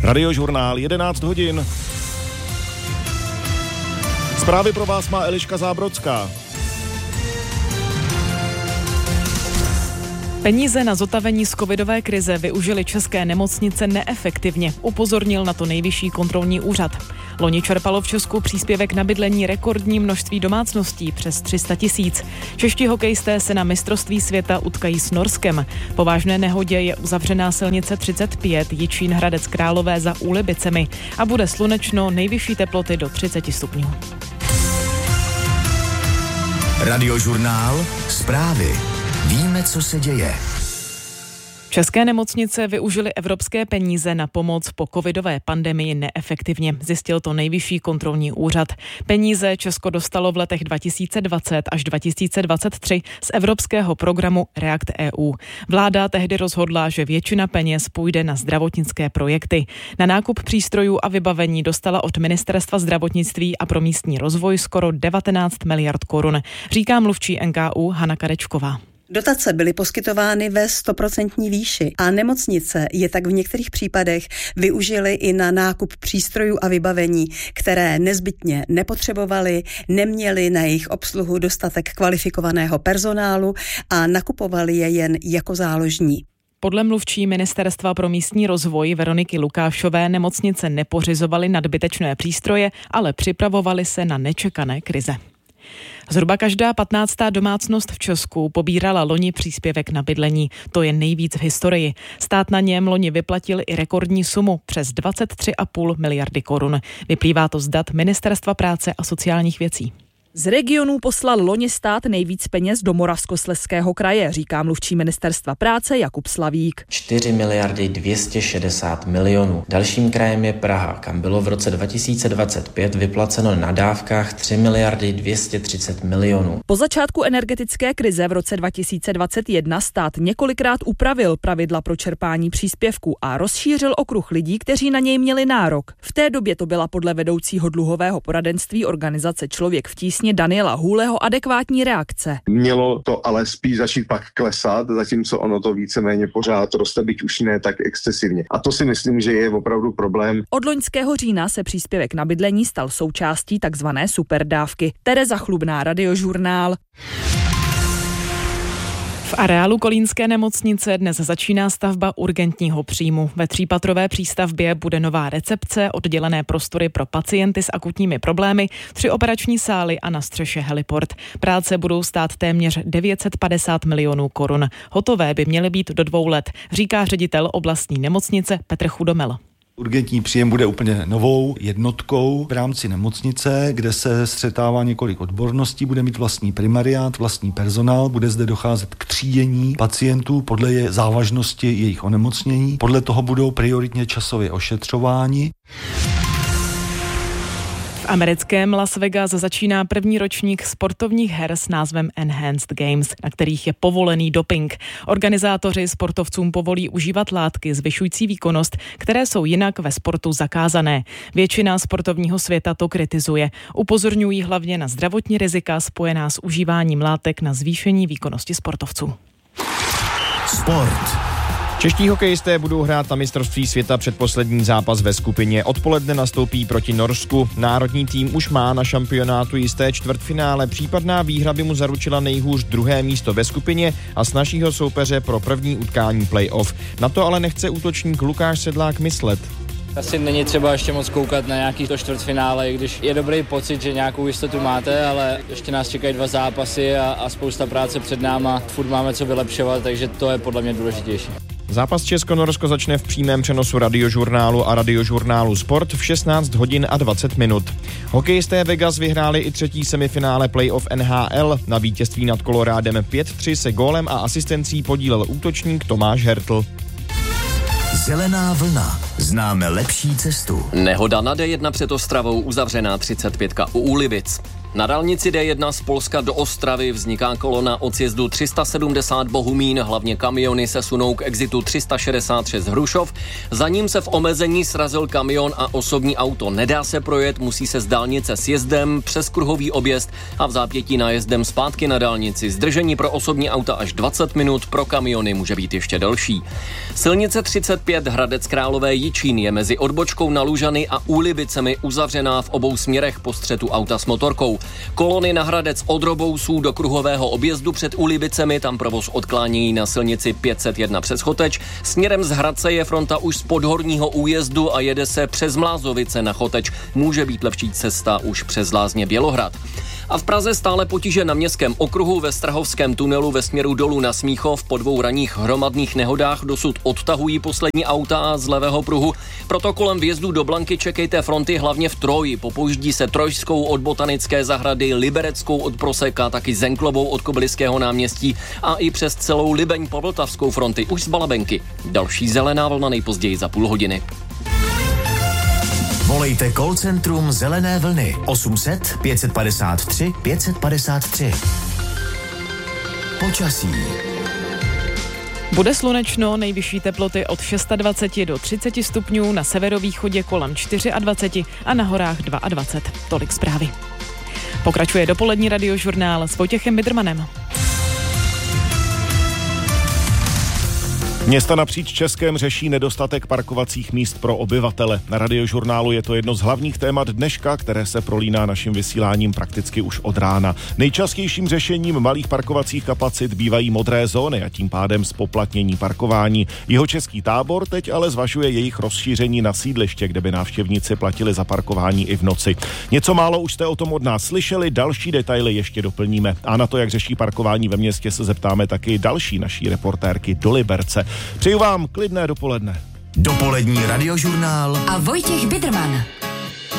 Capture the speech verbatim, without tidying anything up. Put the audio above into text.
Radiožurnál jedenáct hodin. Zprávy pro vás má Eliška Zábrodská. Peníze na zotavení z covidové krize využily české nemocnice neefektivně, upozornil na to Nejvyšší kontrolní úřad. Loni čerpalo v Česku příspěvek na bydlení rekordní množství domácností, přes tři sta tisíc. Čeští hokejisté se na mistrovství světa utkají s Norskem. Po vážné nehodě je uzavřená silnice třicet pět Jičín Hradec Králové za Úlibicemi a bude slunečno, nejvyšší teploty do třicet stupňů. Radiožurnál, zprávy. Víme, co se děje. České nemocnice využily evropské peníze na pomoc po covidové pandemii neefektivně, zjistil to Nejvyšší kontrolní úřad. Peníze Česko dostalo v letech dva tisíce dvacet až dva tisíce dvacet tři z evropského programu React E U. Vláda tehdy rozhodla, že většina peněz půjde na zdravotnické projekty. Na nákup přístrojů a vybavení dostala od Ministerstva zdravotnictví a pro místní rozvoj skoro devatenáct miliard korun, říká mluvčí N K U Hana Kadečková. Dotace byly poskytovány ve stoprocentní výši a nemocnice je tak v některých případech využily i na nákup přístrojů a vybavení, které nezbytně nepotřebovaly, neměly na jejich obsluhu dostatek kvalifikovaného personálu a nakupovali je jen jako záložní. Podle mluvčí Ministerstva pro místní rozvoj Veroniky Lukášové nemocnice nepořizovaly nadbytečné přístroje, ale připravovaly se na nečekané krize. Zhruba každá patnáctá domácnost v Česku pobírala loni příspěvek na bydlení. To je nejvíc v historii. Stát na něm loni vyplatil i rekordní sumu přes dvacet tři a půl miliardy korun. Vyplývá to z dat Ministerstva práce a sociálních věcí. Z regionů poslal loni stát nejvíc peněz do Moravskoslezského kraje, říká mluvčí Ministerstva práce Jakub Slavík. čtyři miliardy dvě stě šedesát milionů. Dalším krajem je Praha, kam bylo v roce dva tisíce dvacet pět vyplaceno na dávkách tři miliardy dvě stě třicet milionů. Po začátku energetické krize v roce dva tisíce dvacet jedna stát několikrát upravil pravidla pro čerpání příspěvků a rozšířil okruh lidí, kteří na něj měli nárok. V té době to byla podle vedoucího dluhového poradenství organizace Člověk v tísni Daniela Hůleho adekvátní reakce. Mělo to ale spíš začít pak klesat, zatímco ono to víceméně pořád roste, byť už ne tak excesivně. A to si myslím, že je opravdu problém. Od loňského října se příspěvek na bydlení stal součástí takzvané superdávky. Tereza Chlubná, Radiožurnál. V areálu Kolínské nemocnice dnes začíná stavba urgentního příjmu. Ve třípatrové přístavbě bude nová recepce, oddělené prostory pro pacienty s akutními problémy, tři operační sály a na střeše heliport. Práce budou stát téměř devět set padesát milionů korun. Hotové by měly být do dvou let, říká ředitel oblastní nemocnice Petr Chudomel. Urgentní příjem bude úplně novou jednotkou v rámci nemocnice, kde se střetává několik odborností, bude mít vlastní primariát, vlastní personál, bude zde docházet k třídění pacientů podle je závažnosti jejich onemocnění, podle toho budou prioritně časově ošetřováni. V americkém Las Vegas začíná první ročník sportovních her s názvem Enhanced Games, na kterých je povolený doping. Organizátoři sportovcům povolí užívat látky zvyšující výkonnost, které jsou jinak ve sportu zakázané. Většina sportovního světa to kritizuje. Upozorňují hlavně na zdravotní rizika spojená s užíváním látek na zvýšení výkonnosti sportovců. Sport. Čeští hokejisté budou hrát na mistrovství světa předposlední zápas ve skupině. Odpoledne nastoupí proti Norsku. Národní tým už má na šampionátu jisté čtvrtfinále. Případná výhra by mu zaručila nejhůř druhé místo ve skupině a snazšího soupeře pro první utkání playoff. Na to ale nechce útočník Lukáš Sedlák myslet. Asi není třeba ještě moc koukat na nějaký to čtvrtfinále, když je dobrý pocit, že nějakou jistotu máte, ale ještě nás čekají dva zápasy a, a spousta práce před náma. Furt máme co vylepšovat, takže to je podle mě důležitější. Zápas Česko-Norsko začne v přímém přenosu Radiožurnálu a Radiožurnálu Sport v šestnáct hodin a dvacet minut. Hokejisté Vegas vyhráli i třetí semifinále playoff N H L. Na vítězství nad Kolorádem pět tři se gólem a asistencí podílel útočník Tomáš Hertl. Zelená vlna. Známe lepší cestu. Nehoda na D jedna před Ostravou, uzavřená třicet pět u Úlivic. Na dálnici D jedna z Polska do Ostravy vzniká kolona od sjezdu tři sta sedmdesát Bohumín, hlavně kamiony se sunou k exitu tři sta šedesát šest Hrušov. Za ním se v omezení srazil kamion a osobní auto. Nedá se projet, musí se z dálnice sjezdem přes kruhový objezd a v zápětí nájezdem zpátky na dálnici. Zdržení pro osobní auta až dvacet minut, pro kamiony může být ještě delší. Silnice třicet pět Hradec Králové Jičín je mezi odbočkou na Lužany a Úlivicemi uzavřená v obou směrech po střetu auta s motorkou. Kolony na Hradec od Robousů do kruhového objezdu před Úlivicemi, tam provoz odklánějí na silnici pět set jedna přes Choteč. Směrem z Hradce je fronta už z podhorního újezdu a jede se přes Mlázovice na Choteč. Může být lepší cesta už přes Lázně Bělohrad. A v Praze stále potíže na Městském okruhu, ve Strahovském tunelu ve směru dolů na Smíchov. Po dvou ranních hromadných nehodách dosud odtahují poslední auta z levého pruhu. Proto kolem vjezdu do Blanky čekejte fronty hlavně v Troji. Popouždí se Trojskou od Botanické zahrady, Libereckou od Proseka, taky Zenklovou od Kobyliského náměstí a i přes celou Libeň po Vltavskou fronty už z Balabenky. Další zelená vlna nejpozději za půl hodiny. Volejte call centrum Zelené vlny osm set pět padesát tři pět padesát tři. Počasí. Bude slunečno, nejvyšší teploty od dvacet šest do třicet stupňů, na severovýchodě kolem dvacet čtyři a na horách dvacet dva. Tolik zprávy. Pokračuje dopolední radiožurnál s Vojtěchem Bidrmanem. Města napříč Českem řeší nedostatek parkovacích míst pro obyvatele. Na radiožurnálu je to jedno z hlavních témat dneška, které se prolíná naším vysíláním prakticky už od rána. Nejčastějším řešením malých parkovacích kapacit bývají modré zóny a tím pádem zpoplatnění parkování. Jihočeský Tábor teď ale zvažuje jejich rozšíření na sídliště, kde by návštěvníci platili za parkování i v noci. Něco málo už jste o tom od nás slyšeli, další detaily ještě doplníme. A na to, jak řeší parkování ve městě, se zeptáme taky další naší reportérky do Liberce. Přeju vám klidné dopoledne. Dopolední radiožurnál a Vojtěch Bidrman.